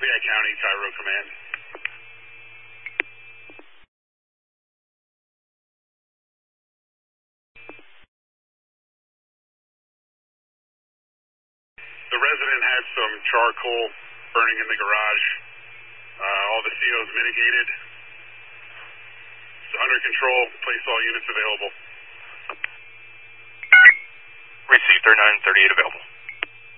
Lafayette County, Cairo Command. The resident had some charcoal burning in the garage. All the COs mitigated. It's under control. Place all units available. Received 3938 available.